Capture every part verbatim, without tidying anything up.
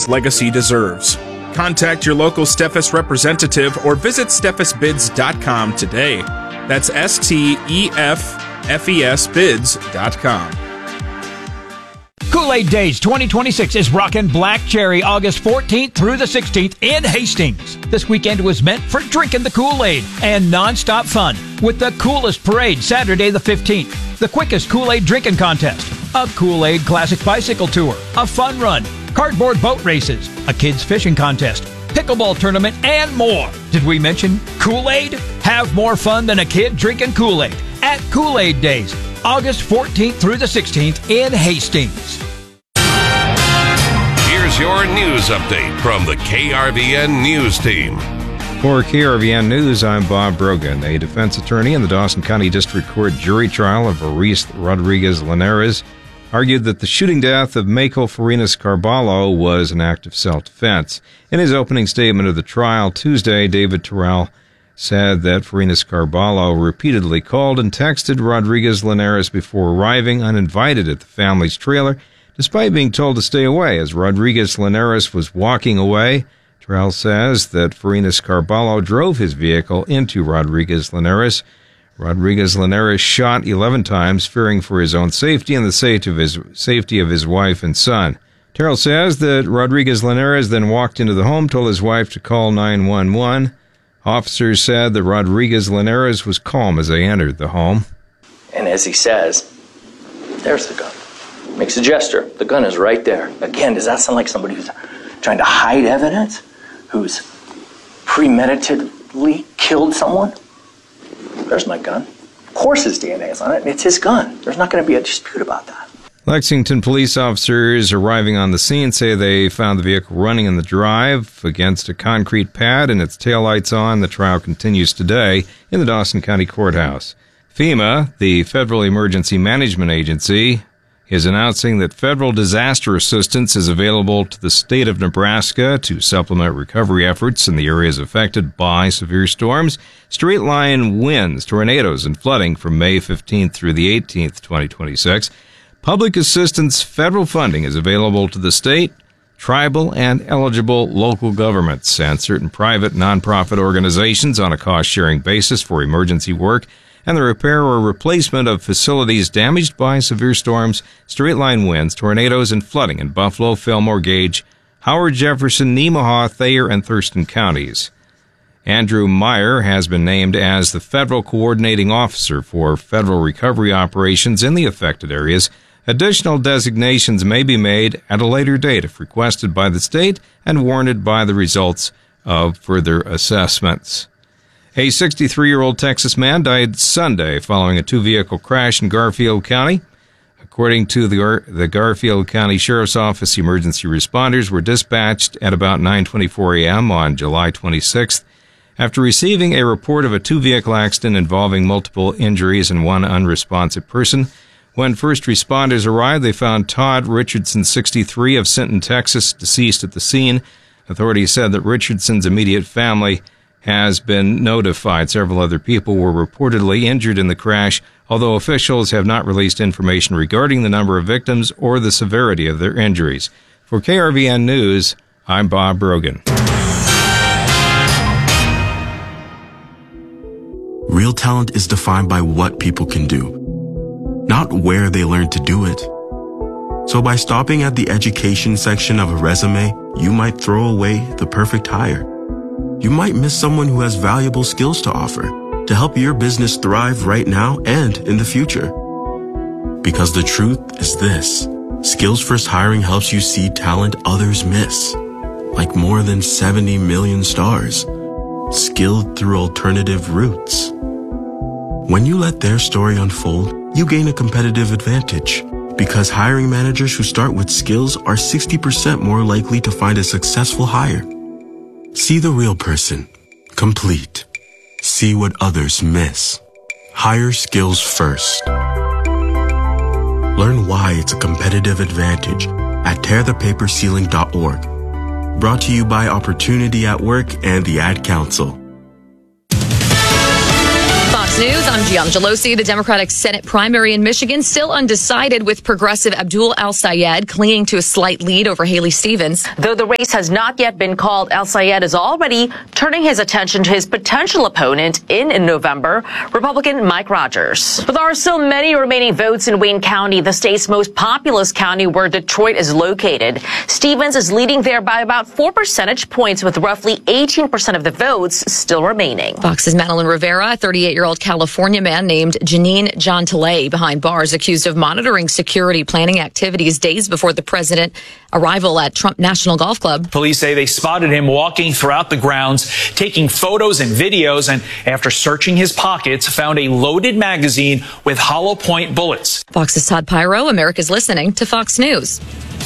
Steffes legacy deserves. Contact your local Steffes representative or visit steffes bids dot com today. That's S T E F F E S bids dot com. Kool-Aid Days twenty twenty-six is rockin' Black Cherry August fourteenth through the sixteenth in Hastings. This weekend was meant for drinking the Kool-Aid and non-stop fun with the coolest parade Saturday the fifteenth, the quickest Kool-Aid drinking contest, a Kool-Aid classic bicycle tour, a fun run, cardboard boat races, a kids fishing contest, pickleball tournament, and more. Did we mention Kool-Aid? Have more fun than a kid drinking Kool-Aid at Kool-Aid Days, August fourteenth through the sixteenth in Hastings. Here's your news update from the K R V N News Team. For K R V N News, I'm Bob Brogan. A defense attorney in the Dawson County District Court jury trial of Aris Rodriguez Linares argued that the shooting death of Mayco Farinas Carballo was an act of self-defense. In his opening statement of the trial Tuesday, David Terrell said that Farinas Carballo repeatedly called and texted Rodriguez Linares before arriving uninvited at the family's trailer, despite being told to stay away. As Rodriguez Linares was walking away, Terrell says that Farinas Carballo drove his vehicle into Rodriguez Linares. Rodriguez Linares shot eleven times, fearing for his own safety and the safety of his, safety of his wife and son. Terrell says that Rodriguez Linares then walked into the home, told his wife to call nine one one. Officers said that Rodriguez Linares was calm as they entered the home. And as he says, there's the gun. Makes a gesture. The gun is right there. Again, does that sound like somebody who's trying to hide evidence? Who's premeditatedly killed someone? There's my gun. Of course his D N A is on it, and it's his gun. There's not going to be a dispute about that. Lexington police officers arriving on the scene say they found the vehicle running in the drive against a concrete pad and its taillights on. The trial continues today in the Dawson County Courthouse. FEMA, the Federal Emergency Management Agency, is announcing that federal disaster assistance is available to the state of Nebraska to supplement recovery efforts in the areas affected by severe storms, straight-line winds, tornadoes, and flooding from May fifteenth through the eighteenth, twenty twenty-six. Public assistance federal funding is available to the state, tribal, and eligible local governments and certain private nonprofit organizations on a cost-sharing basis for emergency work and the repair or replacement of facilities damaged by severe storms, straight-line winds, tornadoes, and flooding in Buffalo, Fillmore, Gage, Howard, Jefferson, Nemaha, Thayer, and Thurston counties. Andrew Meyer has been named as the Federal Coordinating Officer for Federal Recovery Operations in the affected areas. Additional designations may be made at a later date if requested by the state and warranted by the results of further assessments. A sixty-three-year-old Texas man died Sunday following a two-vehicle crash in Garfield County. According to the, Gar- the Garfield County Sheriff's Office, emergency responders were dispatched at about nine twenty-four a.m. on July twenty-sixth after receiving a report of a two-vehicle accident involving multiple injuries and one unresponsive person. When first responders arrived, they found Todd Richardson, sixty-three, of Sinton, Texas, deceased at the scene. Authorities said that Richardson's immediate family has been notified. Several other people were reportedly injured in the crash, although officials have not released information regarding the number of victims or the severity of their injuries. For K R V N News, I'm Bob Brogan. Real talent is defined by what people can do, not where they learn to do it. So by stopping at the education section of a resume, you might throw away the perfect hire. You might miss someone who has valuable skills to offer to help your business thrive right now and in the future. Because the truth is this: Skills First Hiring helps you see talent others miss, like more than seventy million stars, skilled through alternative routes. When you let their story unfold, you gain a competitive advantage, because hiring managers who start with skills are sixty percent more likely to find a successful hire. See the real person, complete. See what others miss. Hire skills first. Learn why it's a competitive advantage at tear the paper ceiling dot org. Brought to you by Opportunity at Work and the Ad Council. Fox Fox News, I'm Gian Gelosi. The Democratic Senate primary in Michigan still undecided, with progressive Abdul El-Sayed clinging to a slight lead over Haley Stevens. Though the race has not yet been called, El-Sayed is already turning his attention to his potential opponent in, in November, Republican Mike Rogers. But there are still many remaining votes in Wayne County, the state's most populous county where Detroit is located. Stevens is leading there by about four percentage points, with roughly eighteen percent of the votes still remaining. Fox's Madeline Rivera, a thirty-eight-year-old California man named Janine Jontalay, behind bars accused of monitoring security planning activities days before the president arrival at Trump National Golf Club. Police say they spotted him walking throughout the grounds, taking photos and videos, and after searching his pockets, found a loaded magazine with hollow point bullets. Fox's Todd Pyro, America's listening to Fox News.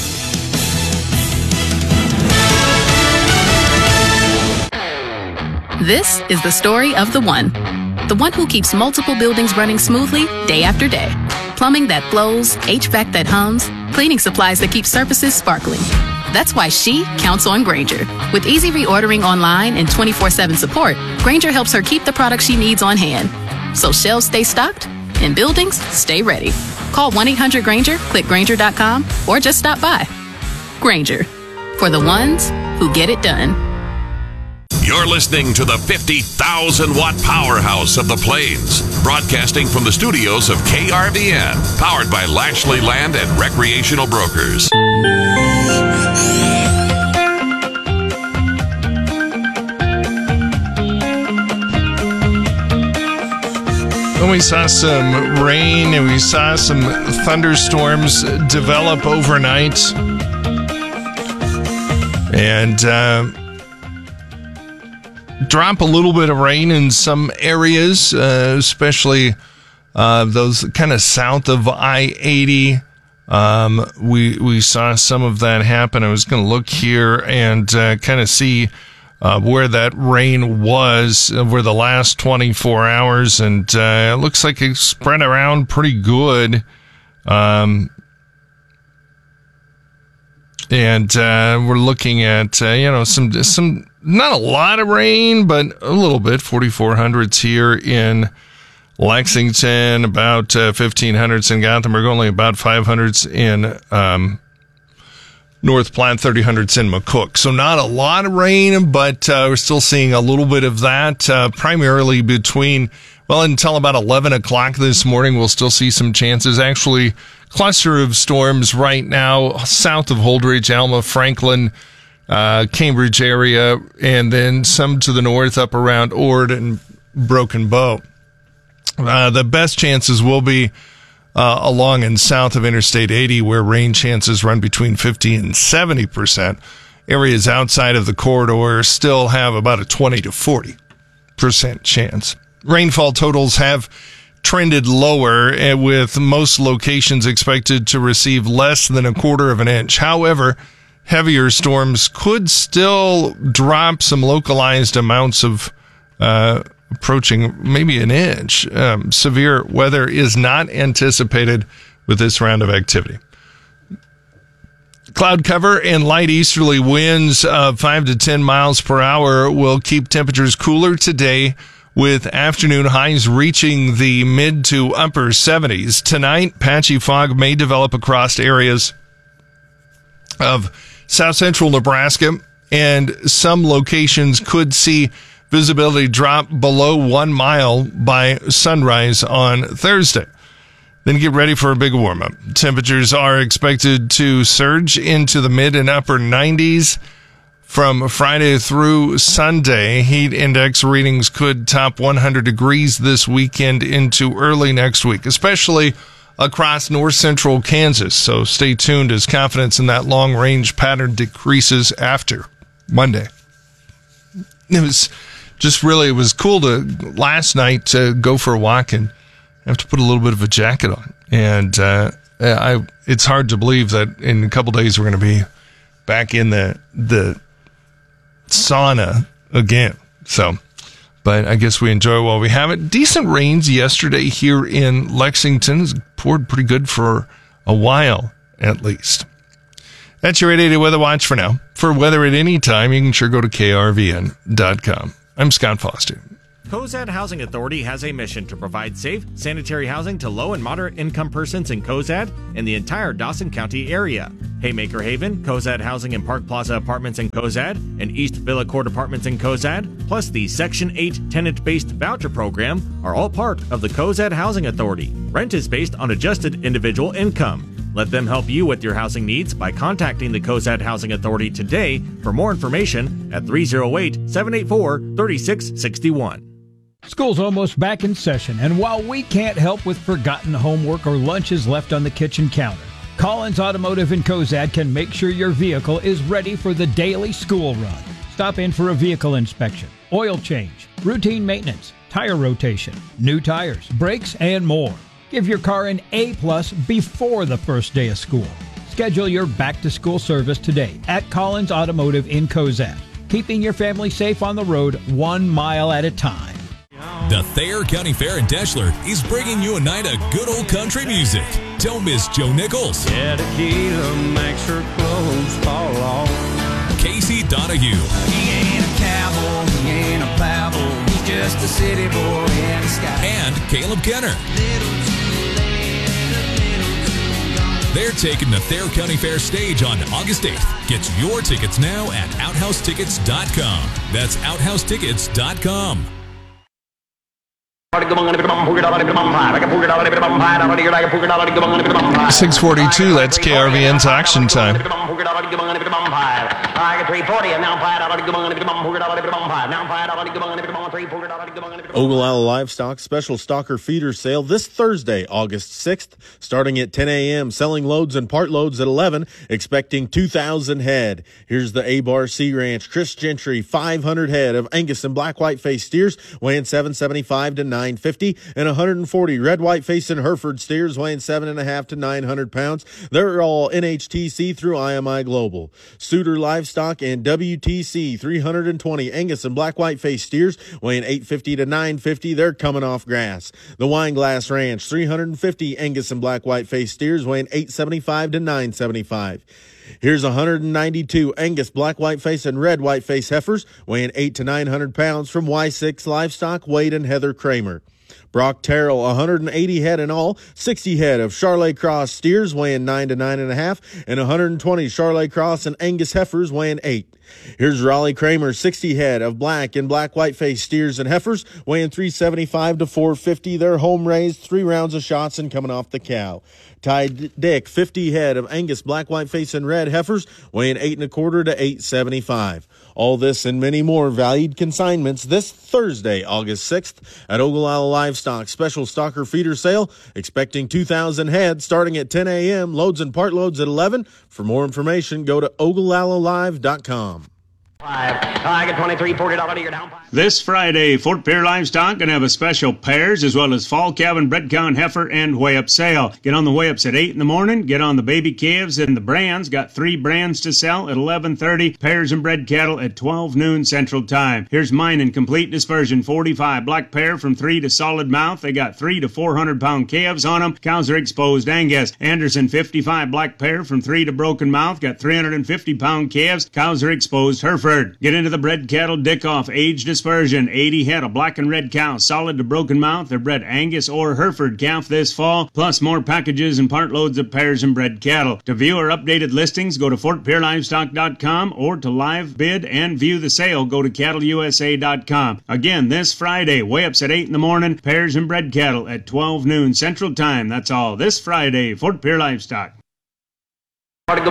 This is the story of the one. The one who keeps multiple buildings running smoothly day after day. Plumbing that flows, H V A C that hums, cleaning supplies that keep surfaces sparkling. That's why she counts on Grainger. With easy reordering online and twenty-four seven support, Grainger helps her keep the products she needs on hand. So shelves stay stocked and buildings stay ready. Call one eight hundred Grainger, click Grainger dot com, or just stop by. Grainger, for the ones who get it done. You're listening to the fifty thousand watt powerhouse of the Plains, broadcasting from the studios of K R V N, powered by Lashley Land and Recreational Brokers. When we saw some rain and we saw some thunderstorms develop overnight, and uh, drop a little bit of rain in some areas, uh, especially uh, those kind of south of I eighty. Um, we we saw some of that happen. I was going to look here and uh, kind of see uh, where that rain was over the last twenty-four hours, and uh, it looks like it spread around pretty good. Um, and uh, we're looking at uh, you know some some. Not a lot of rain, but a little bit. forty-four hundreds here in Lexington, about uh, fifteen hundreds in Gothenburg, only about five hundreds in um, North Platte, thirty hundreds in McCook. So not a lot of rain, but uh, we're still seeing a little bit of that, uh, primarily between, well, until about eleven o'clock this morning, we'll still see some chances. Actually, cluster of storms right now, south of Holdridge, Alma, Franklin, Uh, Cambridge area, and then some to the north up around Ord and Broken Bow. Uh, the best chances will be uh, along and south of Interstate eighty, where rain chances run between fifty and seventy percent. Areas outside of the corridor still have about a twenty to forty percent chance. Rainfall totals have trended lower, with most locations expected to receive less than a quarter of an inch. However, heavier storms could still drop some localized amounts of uh, approaching maybe an inch. Um, severe weather is not anticipated with this round of activity. Cloud cover and light easterly winds of five to ten miles per hour will keep temperatures cooler today, with afternoon highs reaching the mid to upper seventies. Tonight, patchy fog may develop across areas of south central Nebraska, and some locations could see visibility drop below one mile by sunrise on Thursday. Then get ready for a big warm-up. Temperatures are expected to surge into the mid and upper nineties from Friday through Sunday. Heat index readings could top one hundred degrees this weekend into early next week, especially across north central Kansas. So stay tuned as confidence in that long range pattern decreases after Monday. It was just really, it was cool to last night to go for a walk and have to put a little bit of a jacket on. And uh, I, it's hard to believe that in a couple days we're going to be back in the the sauna again. So, but I guess we enjoy while we have it. Decent rains yesterday here in Lexington. It's poured pretty good for a while, at least. That's your eight eighty Weather Watch for now. For weather at any time, you can sure go to K R V N dot com. I'm Scott Foster. Cozad Housing Authority has a mission to provide safe, sanitary housing to low and moderate income persons in Cozad and the entire Dawson County area. Haymaker Haven, Cozad Housing and Park Plaza Apartments in Cozad, and East Villa Court Apartments in Cozad, plus the Section eight tenant-based voucher program are all part of the Cozad Housing Authority. Rent is based on adjusted individual income. Let them help you with your housing needs by contacting the Cozad Housing Authority today for more information at three oh eight, seven eight four, three six six one. School's almost back in session, and while we can't help with forgotten homework or lunches left on the kitchen counter, Collins Automotive in Cozad can make sure your vehicle is ready for the daily school run. Stop in for a vehicle inspection, oil change, routine maintenance, tire rotation, new tires, brakes, and more. Give your car an A-plus before the first day of school. Schedule your back-to-school service today at Collins Automotive in Cozad, keeping your family safe on the road one mile at a time. The Thayer County Fair in Deshler is bringing you a night of good old country music. Don't miss Joe Nichols. Yeah, tequila makes her clothes fall off. Casey Donahue. He ain't a cowboy, he ain't a plowboy, he's just a city boy in the sky. And Caleb Kenner. They're taking the Thayer County Fair stage on August eighth. Get your tickets now at outhouse tickets dot com. That's outhouse tickets dot com. six forty-two, that's K R V N's Auction Time. Ogallala Livestock Special Stalker Feeder Sale this Thursday, August sixth, starting at ten a.m., selling loads and part loads at eleven, expecting two thousand head. Here's the A-Bar Sea Ranch Chris Gentry, five hundred head of Angus and black white-faced steers, weighing seven seventy-five to nine fifty, and one hundred forty red white-faced and Hereford steers, weighing seven and a half to nine hundred pounds. They're all N H T C through I M I Global. Suitor Livestock and W T C, three hundred twenty Angus and black white-faced steers, weighing eight fifty to nine fifty. They're coming off grass. The Wineglass Ranch, three hundred fifty Angus and black white-faced steers, weighing eight seventy-five to nine seventy-five. Here's one hundred ninety-two Angus black white-faced and red white-faced heifers, weighing eight to nine hundred pounds from Y six Livestock, Wade and Heather Kramer. Brock Terrell, one hundred eighty head in all, sixty head of Charolais Cross steers weighing nine to nine and a half, and one hundred twenty Charolais Cross and Angus heifers weighing eight. Here's Raleigh Kramer, sixty head of black and black white-faced steers and heifers weighing three seventy-five to four fifty. They're home raised, three rounds of shots and coming off the cow. Ty Dick, fifty head of Angus black white-faced and red heifers weighing eight and a quarter to eight seventy-five. All this and many more valued consignments this Thursday, August sixth at Ogallala Livestock Special Stalker Feeder Sale, expecting two thousand head starting at ten a.m., loads and part loads at eleven. For more information, go to ogallala live dot com. This Friday, Fort Pierre Livestock going to have a special pairs as well as fall calving, bred cow and heifer and weigh-up sale. Get on the weigh-ups at eight in the morning. Get on the baby calves and the brands. Got three brands to sell at eleven thirty. Pairs and bred cattle at twelve noon Central Time. Here's mine in complete dispersion. forty-five black pair from three to solid mouth. They got three to four hundred pound calves on them. Cows are exposed Angus. Anderson fifty-five black pair from three to broken mouth. Got three hundred fifty pound calves. Cows are exposed Hereford. Get into the bred cattle Dickoff age dispersion. eighty head of black and red cows, solid to broken mouth. They're bred Angus or Hereford calf this fall, plus more packages and part loads of pairs and bred cattle. To view our updated listings, go to fort pierre livestock dot com, or to live bid and view the sale, go to cattle u s a dot com. Again, this Friday, weigh-ups at eight in the morning, pairs and bred cattle at twelve noon Central Time. That's all this Friday, Fort Pierre Livestock. That's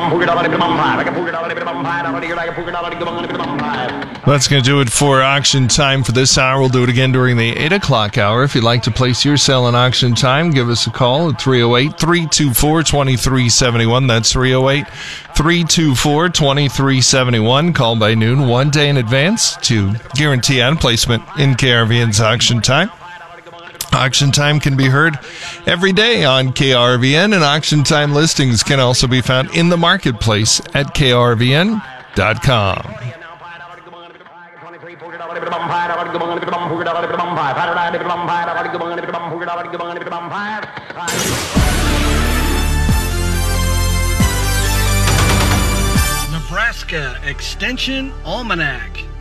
going to do it for auction time for this hour. We'll do it again during the eight o'clock hour. If you'd like to place your sale in auction time, give us a call at three oh eight, three two four, two three seven one. That's three oh eight, three two four, two three seven one. Call by noon one day in advance to guarantee on placement in K R V N's auction time. Auction time can be heard every day on K R V N, and auction time listings can also be found in the marketplace at K R V N dot com. Nebraska Extension Almanac.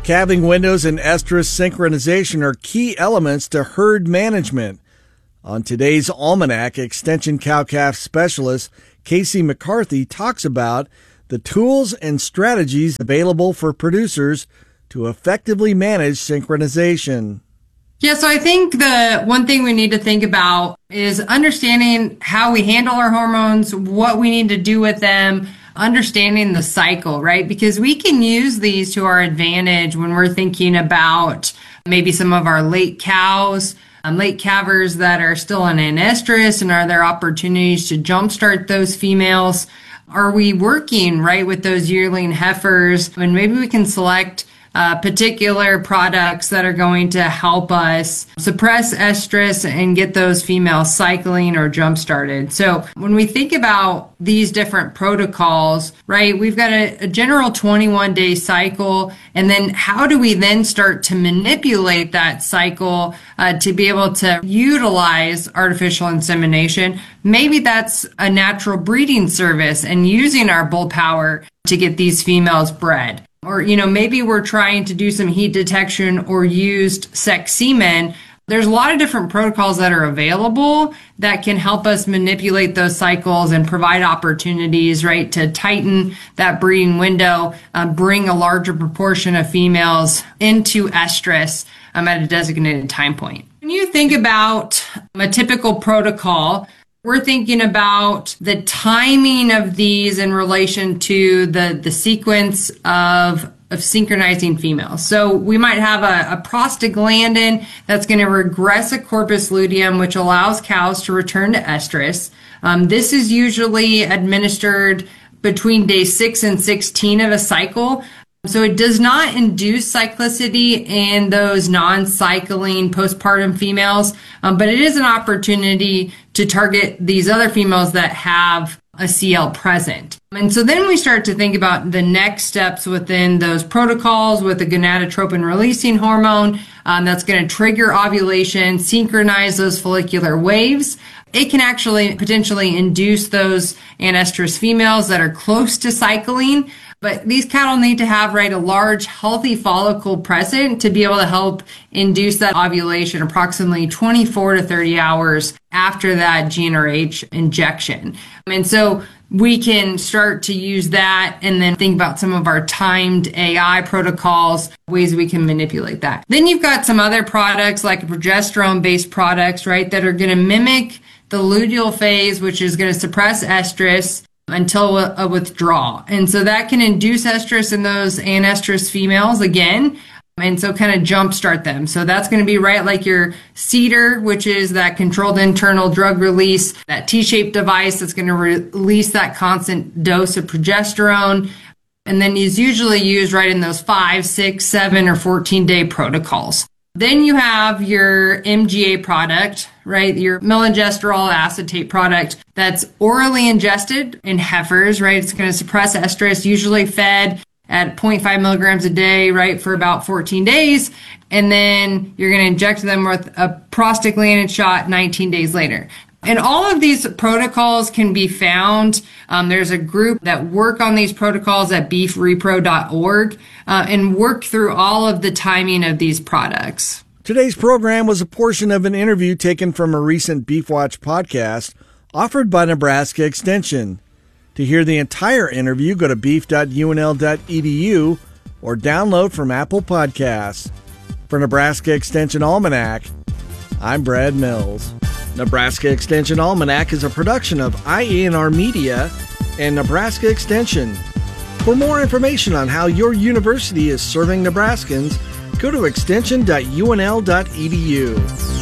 Calving windows and estrus synchronization are key elements to herd management. On today's Almanac, Extension cow-calf specialist Casey McCarthy talks about the tools and strategies available for producers to effectively manage synchronization. Yeah, so I think the one thing we need to think about is understanding how we handle our hormones, what we need to do with them, understanding the cycle, right? Because we can use these to our advantage when we're thinking about maybe some of our late cows, um, late calvers that are still in an estrus, and are there opportunities to jumpstart those females? Are we working, right, with those yearling heifers? And maybe we can select Uh, particular products that are going to help us suppress estrus and get those females cycling or jump started. So when we think about these different protocols, right, we've got a, a general twenty-one day cycle. And then how do we then start to manipulate that cycle uh, to be able to utilize artificial insemination? Maybe that's a natural breeding service and using our bull power to get these females bred. Or, you know, maybe we're trying to do some heat detection or used sex semen. There's a lot of different protocols that are available that can help us manipulate those cycles and provide opportunities, right, to tighten that breeding window, uh, bring a larger proportion of females into estrus um, at a designated time point. When you think about a typical protocol, we're thinking about the timing of these in relation to the, the sequence of, of synchronizing females. So we might have a, a prostaglandin that's going to regress a corpus luteum, which allows cows to return to estrus. Um, this is usually administered between day six and sixteen of a cycle. So it does not induce cyclicity in those non-cycling postpartum females, um, but it is an opportunity to target these other females that have a C L present. And so then we start to think about the next steps within those protocols with the gonadotropin releasing hormone um, that's going to trigger ovulation, synchronize those follicular waves. It can actually potentially induce those anestrus females that are close to cycling. But these cattle need to have, right, a large, healthy follicle present to be able to help induce that ovulation approximately twenty-four to thirty hours after that G n R H injection. And so we can start to use that and then think about some of our timed A I protocols, ways we can manipulate that. Then you've got some other products like progesterone-based products, right, that are going to mimic the luteal phase, which is going to suppress estrus until a withdrawal. And so that can induce estrus in those anestrus females again. And so kind of jumpstart them. So that's going to be right like your CEDAR, which is that controlled internal drug release, that T-shaped device that's going to re- release that constant dose of progesterone. And then is usually used right in those five, six, seven, or fourteen day protocols. Then you have your M G A product, right? Your melangestrol acetate product that's orally ingested in heifers, right? It's going to suppress estrus, usually fed at zero point five milligrams a day, right, for about fourteen days. And then you're going to inject them with a prostaglandin shot nineteen days later. And all of these protocols can be found. Um, there's a group that work on these protocols at beef repro dot org uh, and work through all of the timing of these products. Today's program was a portion of an interview taken from a recent Beef Watch podcast offered by Nebraska Extension. To hear the entire interview, go to beef dot u n l dot e d u or download from Apple Podcasts. For Nebraska Extension Almanac, I'm Brad Mills. Nebraska Extension Almanac is a production of I A N R Media and Nebraska Extension. For more information on how your university is serving Nebraskans, go to extension dot u n l dot e d u.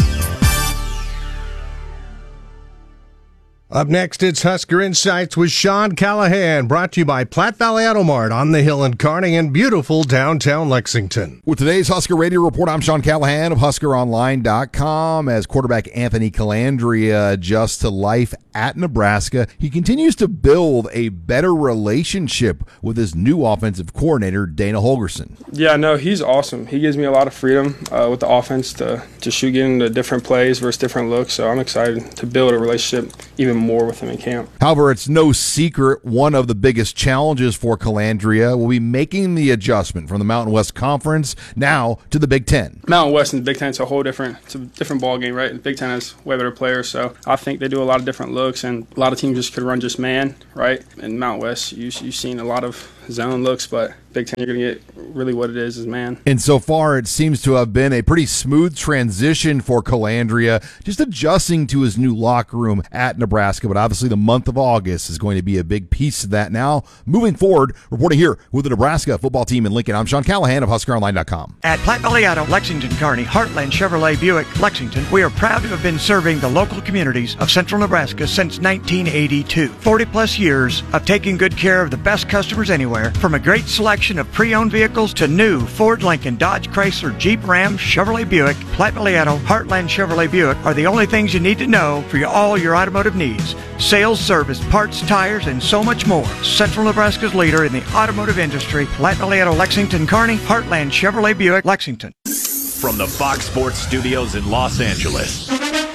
Up next, it's Husker Insights with Sean Callahan, brought to you by Platte Valley Auto Mart on the hill in Kearney and beautiful downtown Lexington. With today's Husker Radio Report, I'm Sean Callahan of Husker Online dot com. As quarterback Anthony Calandria adjusts to life at Nebraska, he continues to build a better relationship with his new offensive coordinator, Dana Holgorsen. Yeah, no, he's awesome. He gives me a lot of freedom uh, with the offense to, to shoot into different plays versus different looks, so I'm excited to build a relationship even more. more with him in camp. However, it's no secret one of the biggest challenges for Calandria will be making the adjustment from the Mountain West Conference now to the Big Ten. Mountain West and the Big Ten is a whole different, it's a different ball game, right? The Big Ten has way better players, so I think they do a lot of different looks, and a lot of teams just could run just man, right? In Mountain West, you, you've seen a lot of zone looks, but Big Ten, you're going to get really what it is is man. And so far, it seems to have been a pretty smooth transition for Calandria, just adjusting to his new locker room at Nebraska. But obviously, the month of August is going to be a big piece of that. Now, moving forward, reporting here with the Nebraska football team in Lincoln, I'm Sean Callahan of Husker Online dot com. At Platte Valley Auto, Lexington, Kearney, Heartland Chevrolet Buick, Lexington, we are proud to have been serving the local communities of central Nebraska since nineteen eighty-two. forty plus years of taking good care of the best customers anywhere, from a great selection of pre-owned vehicles to new Ford, Lincoln, Dodge, Chrysler, Jeep, Ram, Chevrolet Buick, Platte Valley Auto, Heartland Chevrolet Buick are the only things you need to know for your, all your automotive needs. Sales, service, parts, tires, and so much more. Central Nebraska's leader in the automotive industry, Platte Valley Auto, Lexington, Kearney, Heartland Chevrolet Buick, Lexington. From the Fox Sports Studios in Los Angeles,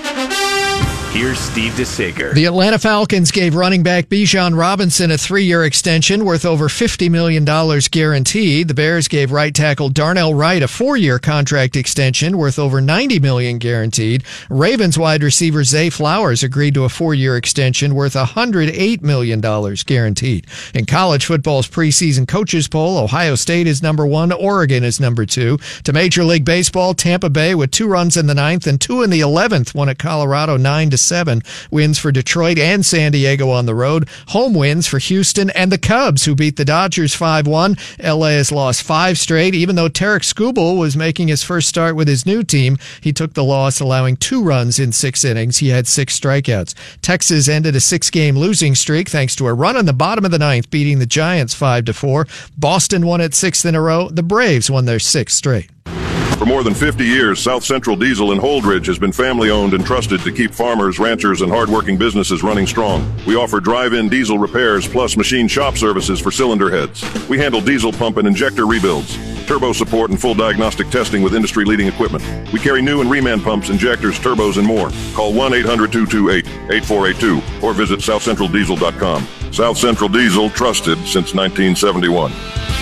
here's Steve DeSager. The Atlanta Falcons gave running back Bijan Robinson a three-year extension worth over fifty million dollars guaranteed. The Bears gave right tackle Darnell Wright a four-year contract extension worth over ninety million dollars guaranteed. Ravens wide receiver Zay Flowers agreed to a four-year extension worth one hundred eight million dollars guaranteed. In college football's preseason coaches poll, Ohio State is number one, Oregon is number two. To Major League Baseball, Tampa Bay with two runs in the ninth and two in the eleventh won at Colorado nine to seven. Wins for Detroit and San Diego on the road. Home wins for Houston and the Cubs, who beat the Dodgers five one. L A has lost five straight. Even though Tarek Skubal was making his first start with his new team, he took the loss, allowing two runs in six innings. He had six strikeouts. Texas ended a six-game losing streak thanks to a run in the bottom of the ninth, beating the Giants five to four. Boston won its sixth in a row. The Braves won their sixth straight. For more than fifty years, South Central Diesel in Holdridge has been family-owned and trusted to keep farmers, ranchers, and hardworking businesses running strong. We offer drive-in diesel repairs plus machine shop services for cylinder heads. We handle diesel pump and injector rebuilds, turbo support, and full diagnostic testing with industry-leading equipment. We carry new and reman pumps, injectors, turbos, and more. Call one eight hundred two two eight eight four eight two or visit south central diesel dot com. South Central Diesel, trusted since nineteen seventy-one.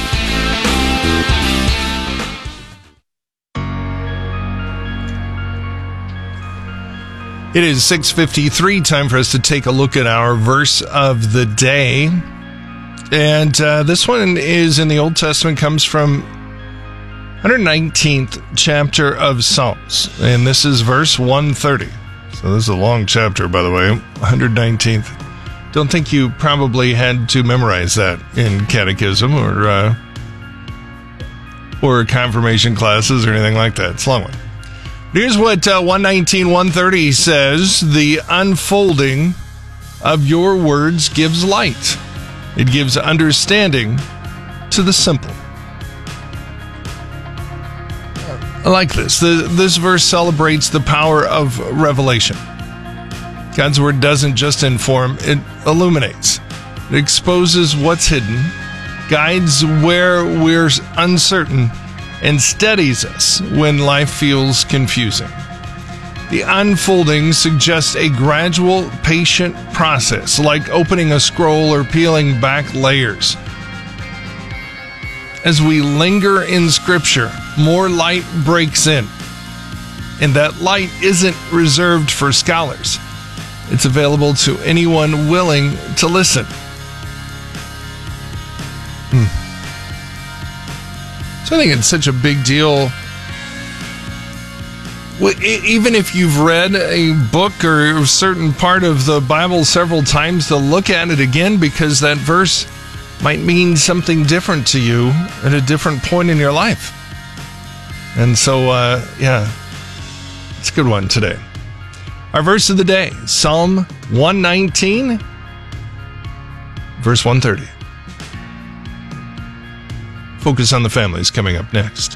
It is six fifty-three, time for us to take a look at our verse of the day. And uh, this one is in the Old Testament, comes from one hundred nineteenth chapter of Psalms. And this is verse one thirty. So this is a long chapter, by the way, one hundred nineteenth. Don't think you probably had to memorize that in catechism or, uh, or confirmation classes or anything like that. It's a long one. Here's what uh, one nineteen, one thirty says: the unfolding of your words gives light. It gives understanding to the simple. I like this. The, this verse celebrates the power of revelation. God's word doesn't just inform, it illuminates. It exposes what's hidden, guides where we're uncertain, and steadies us when life feels confusing. The unfolding suggests a gradual, patient process, like opening a scroll or peeling back layers. As we linger in Scripture, more light breaks in. And that light isn't reserved for scholars. It's available to anyone willing to listen. Hmm. So I think it's such a big deal. Even if you've read a book or a certain part of the Bible several times, to look at it again, because that verse might mean something different to you at a different point in your life. And so, uh, yeah, it's a good one today. Our verse of the day, Psalm one nineteen, verse one thirty. Focus on the Family is coming up next.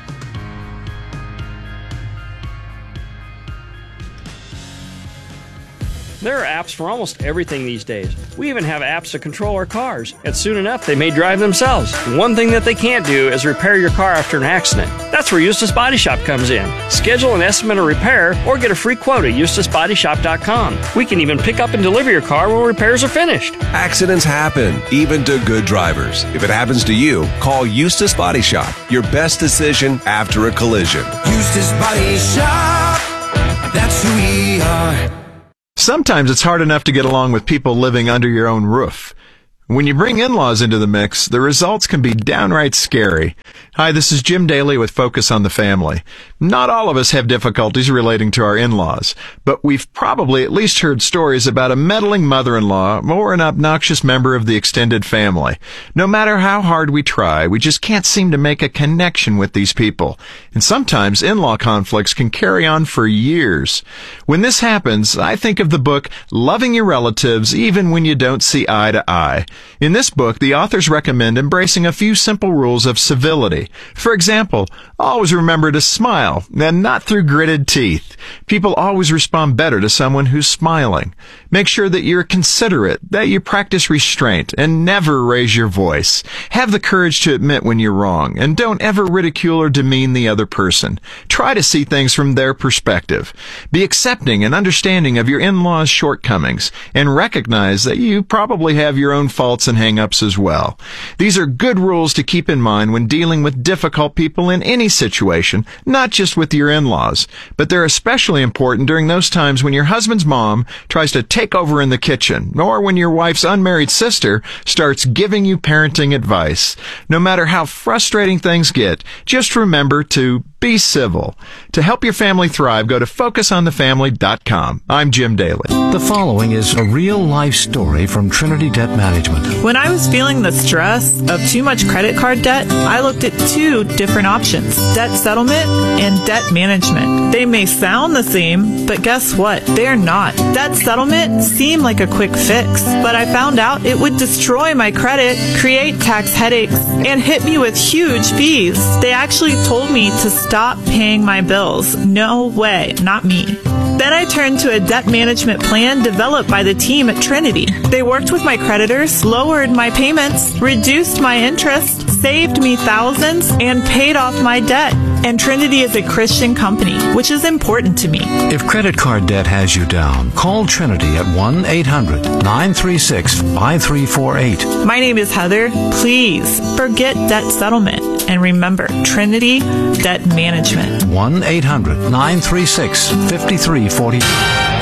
There are apps for almost everything these days. We even have apps to control our cars, and soon enough they may drive themselves. One thing that they can't do is repair your car after an accident. That's where Eustace Body Shop comes in. Schedule an estimate of repair or get a free quote at eustace body shop dot com. We can even pick up and deliver your car when repairs are finished. Accidents happen, even to good drivers. If it happens to you, call Eustace Body Shop. Your best decision after a collision. Eustace Body Shop, that's who we are. Sometimes it's hard enough to get along with people living under your own roof. When you bring in-laws into the mix, the results can be downright scary. Hi, this is Jim Daly with Focus on the Family. Not all of us have difficulties relating to our in-laws, but we've probably at least heard stories about a meddling mother-in-law or an obnoxious member of the extended family. No matter how hard we try, we just can't seem to make a connection with these people. And sometimes in-law conflicts can carry on for years. When this happens, I think of the book Loving Your Relatives Even When You Don't See Eye to Eye. In this book, the authors recommend embracing a few simple rules of civility. For example, always remember to smile, and not through gritted teeth. People always respond better to someone who's smiling. Make sure that you're considerate, that you practice restraint, and never raise your voice. Have the courage to admit when you're wrong, and don't ever ridicule or demean the other person. Try to see things from their perspective. Be accepting and understanding of your in-laws' shortcomings, and recognize that you probably have your own faults and hang-ups as well. These are good rules to keep in mind when dealing with difficult people in any situation, not just with your in-laws. But they're especially important during those times when your husband's mom tries to take over in the kitchen, or when your wife's unmarried sister starts giving you parenting advice. No matter how frustrating things get, just remember to be civil. To help your family thrive, go to focus on the family dot com. I'm Jim Daly. The following is a real-life story from Trinity Debt Management. When I was feeling the stress of too much credit card debt, I looked at two different options: debt settlement and debt management. They may sound the same, but guess what? They're not. Debt settlement seemed like a quick fix, but I found out it would destroy my credit, create tax headaches, and hit me with huge fees. They actually told me to stop paying my bills. No way, not me. Then I turned to a debt management plan developed by the team at Trinity. They worked with my creditors, lowered my payments, reduced my interest, saved me thousands, and paid off my debt. And Trinity is a Christian company, which is important to me. If credit card debt has you down, call Trinity at one eight hundred nine three six five three four eight. My name is Heather. Please forget debt settlement and remember Trinity Debt Management. one eight hundred nine three six five three four eight.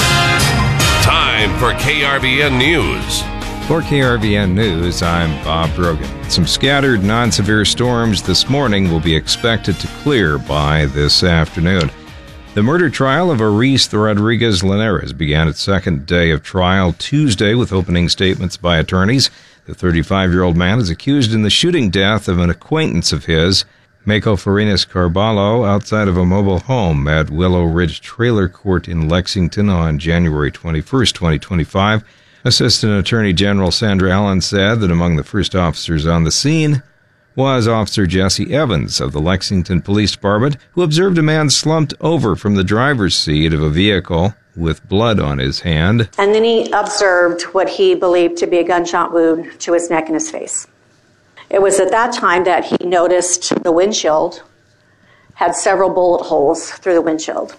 Time for K R V N News. For K R V N News, I'm Bob Brogan. Some scattered, non-severe storms this morning will be expected to clear by this afternoon. The murder trial of Aris Rodriguez Linares began its second day of trial Tuesday with opening statements by attorneys. The thirty-five-year-old man is accused in the shooting death of an acquaintance of his, Mako Farinas Carballo, outside of a mobile home at Willow Ridge Trailer Court in Lexington on January twenty-first, twenty twenty-five. Assistant Attorney General Sandra Allen said that among the first officers on the scene was Officer Jesse Evans of the Lexington Police Department, who observed a man slumped over from the driver's seat of a vehicle with blood on his hand. And then he observed what he believed to be a gunshot wound to his neck and his face. It was at that time that he noticed the windshield had several bullet holes through the windshield.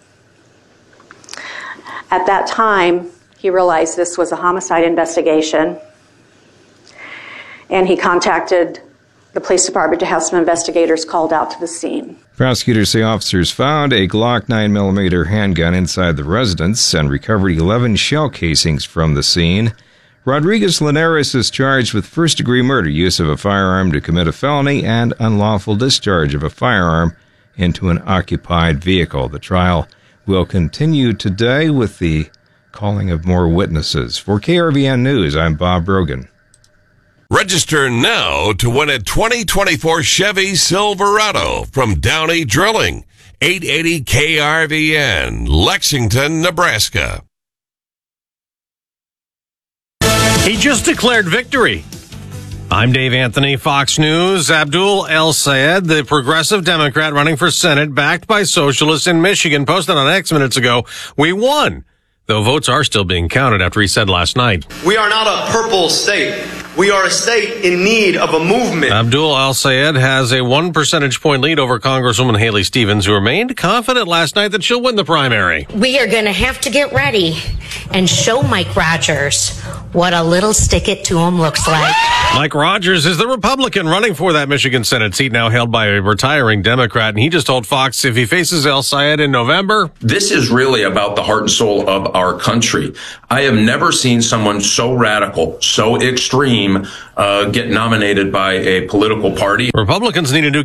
At that time, he realized this was a homicide investigation, and he contacted the police department to have some investigators called out to the scene. Prosecutors say officers found a Glock nine millimeter handgun inside the residence and recovered eleven shell casings from the scene. Rodriguez Linares is charged with first-degree murder, use of a firearm to commit a felony, and unlawful discharge of a firearm into an occupied vehicle. The trial will continue today with the calling of more witnesses. For K R V N News, I'm Bob Brogan. Register now to win a twenty twenty-four Chevy Silverado from Downey Drilling. eight eighty K R V N, Lexington, Nebraska. He just declared victory. I'm Dave Anthony, Fox News. Abdul El-Sayed, the progressive Democrat running for Senate, backed by socialists in Michigan, posted on X minutes ago, "We won. though votes are still being counted after he said last night. We are not a purple state. We are a state in need of a movement. Abdul Al-Sayed has a one percentage point lead over Congresswoman Haley Stevens, who remained confident last night that she'll win the primary. We are going to have to get ready and show Mike Rogers what a little stick it to him looks like. Mike Rogers is the Republican running for that Michigan Senate seat, now held by a retiring Democrat, and he just told Fox if he faces Al-Sayed in November. This is really about the heart and soul of our country. I have never seen someone so radical, so extreme, uh, get nominated by a political party. Republicans need a new